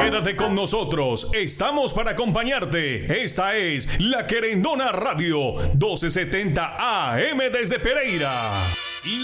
Quédate con nosotros, estamos para acompañarte. Esta es La Querendona Radio, 1270 AM desde Pereira.